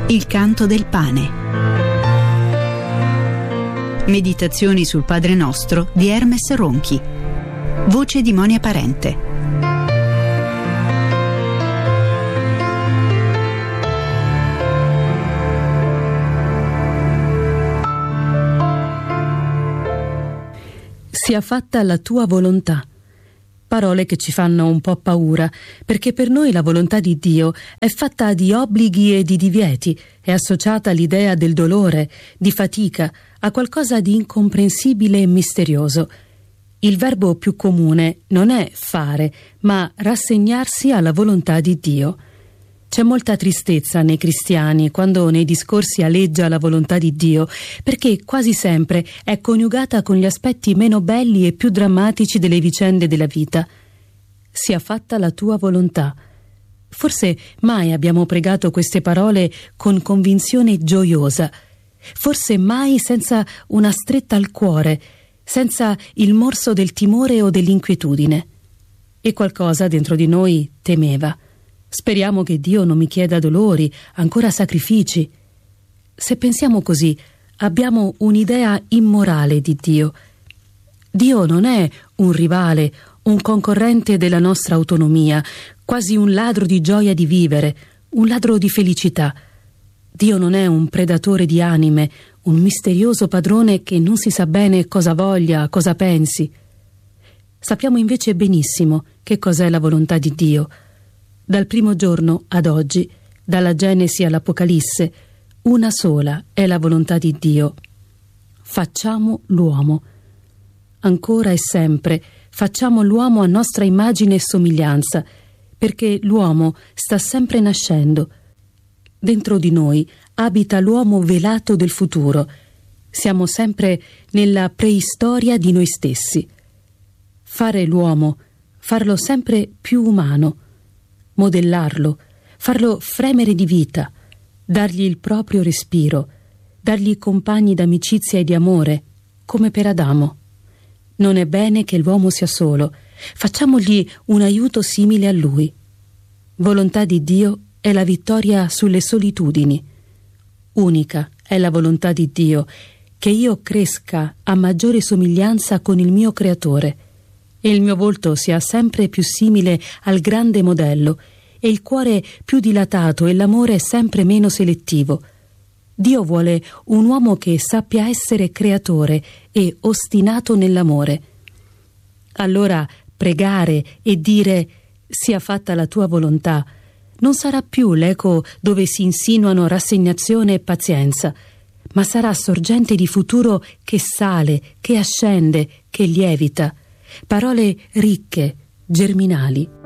Il canto del pane. Meditazioni sul Padre Nostro di Hermes Ronchi. Voce di Monia Parente. Sia fatta la tua volontà. Parole che ci fanno un po' paura, perché per noi la volontà di Dio è fatta di obblighi e di divieti, è associata all'idea del dolore, di fatica, a qualcosa di incomprensibile e misterioso. Il verbo più comune non è fare, ma rassegnarsi alla volontà di Dio. C'è molta tristezza nei cristiani quando nei discorsi aleggia la volontà di Dio, perché quasi sempre è coniugata con gli aspetti meno belli e più drammatici delle vicende della vita. Sia fatta la tua volontà. Forse mai abbiamo pregato queste parole con convinzione gioiosa, forse mai senza una stretta al cuore, senza il morso del timore o dell'inquietudine. E qualcosa dentro di noi temeva. Speriamo che Dio non mi chieda dolori, ancora sacrifici. Se pensiamo così, abbiamo un'idea immorale di Dio. Dio non è un rivale, un concorrente della nostra autonomia, quasi un ladro di gioia di vivere, un ladro di felicità. Dio non è un predatore di anime, un misterioso padrone che non si sa bene cosa voglia, cosa pensi. Sappiamo invece benissimo che cos'è la volontà di Dio. Dal primo giorno ad oggi, dalla Genesi all'Apocalisse, una sola è la volontà di Dio. Facciamo l'uomo. Ancora e sempre facciamo l'uomo a nostra immagine e somiglianza, perché l'uomo sta sempre nascendo. Dentro di noi abita l'uomo velato del futuro. Siamo sempre nella preistoria di noi stessi. Fare l'uomo, farlo sempre più umano, modellarlo, farlo fremere di vita, dargli il proprio respiro, dargli compagni d'amicizia e di amore, come per Adamo. Non è bene che l'uomo sia solo, facciamogli un aiuto simile a lui. Volontà di Dio è la vittoria sulle solitudini. Unica è la volontà di Dio, che io cresca a maggiore somiglianza con il mio Creatore, e il mio volto sia sempre più simile al grande modello, e il cuore più dilatato e l'amore sempre meno selettivo. Dio vuole un uomo che sappia essere creatore e ostinato nell'amore. Allora pregare e dire «sia fatta la tua volontà» non sarà più l'eco dove si insinuano rassegnazione e pazienza, ma sarà sorgente di futuro che sale, che ascende, che lievita. Parole ricche, germinali.